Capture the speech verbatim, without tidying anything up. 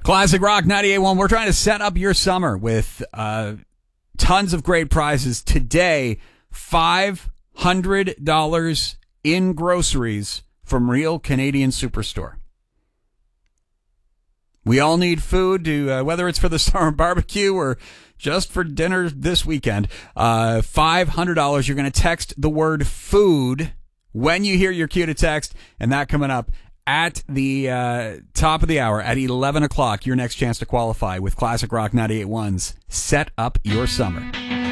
Classic Rock ninety-eight point one. We're trying to set up your summer with uh, tons of great prizes. Today, five hundred dollars in groceries from Real Canadian Superstore. We all need food, to uh, whether it's for the summer barbecue or just for dinner this weekend. Uh, five hundred dollars. You're going to text the word food when you hear your cue to text, and that coming up at the uh, top of the hour at eleven o'clock. Your next chance to qualify with Classic Rock ninety-eight point one's Set Up Your Summer.